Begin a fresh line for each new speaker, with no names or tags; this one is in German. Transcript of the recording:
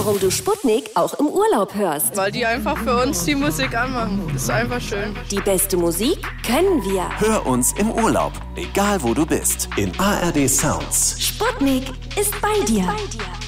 warum du Sputnik auch im Urlaub hörst.
Weil die einfach für uns die Musik anmachen. Ist einfach schön.
Die beste Musik können wir.
Hör uns im Urlaub, egal wo du bist, in ARD Sounds.
Sputnik ist bei dir.